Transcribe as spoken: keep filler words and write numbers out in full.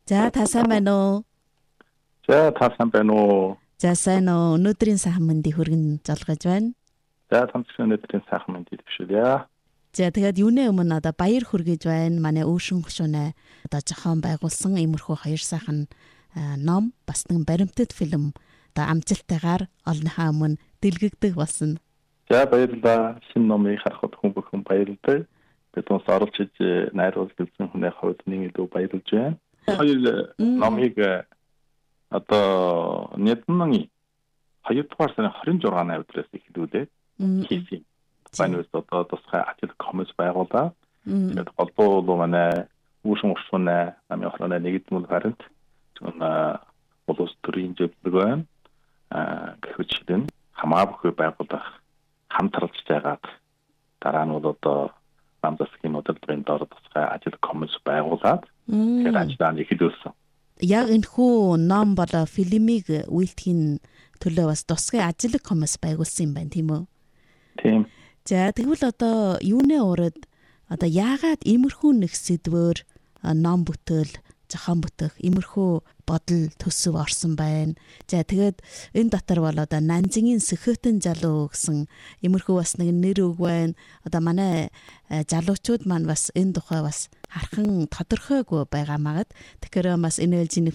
За та сайн байна уу? За та сайн байна уу? За сайн уу. Өнөөдрийн сайхан мэндийг хүргэн залгаж байна. За тамцгийн өнөөдрийн сайхан мэндийг дэвшүүлье. За тэгээд юуны өмнө одоо баяр хүргэж байна. Манай Өөшин гушуунаа одоо зохион байгуулсан иймэрхүү хоёр сайхан ном бас нэг баримтат фильм одоо амжилттайгаар олонхаа өмнө дэлгэгдэх болсон. За баярлалаа. Шинэ номыг харахад хүн бүхэн баярлалаа. Бид онс оруулж иж найруулж үзсэн хүний хувьд нэг илүү баярлж байна. Хоёр номыг одоо Нидманы хоёрдугаар сарын хорин зургааны өдрөөс эхлүүлээд хийсэн. Баниус одоо тусгай ажил комисс байгуулаад тэгээд голдуу манай Өөшин гушуунаа намын охроо нэгдмэл гарант зөв улс төрийн зөвлөг байна. Аа гэвчлэн хамаагүй байгуулах хамтралж байгаад дараа нь бол одоо нам засгийн удирдлагын дор тусгай ажил комисс байгуулад тэгээд ажиллагааны эхлүүлсэн. Яг энэхүү ном болоо фильмийг үйлдэхийн төлөө бас тусгай ажил комисс байгуулсан юм байна тийм үү? Тийм. За тэгвэл одоо юуны урад одоо яагаад иймэрхүү нэг сэдвээр ном бүтээл зохион бүтэх иймэрхүү бодол төсөв орсон байна. За тэгээд энэ дотор бол одоо Нанзигийн Сэхэтэн залуу гэсэн иймэрхүү бас нэг нэр үг байна. Одоо манай залуучууд маань бас энэ тухай бас хархан тодорхойгүй байгаа магад. Тэгэхээр бас энэ ээлжийн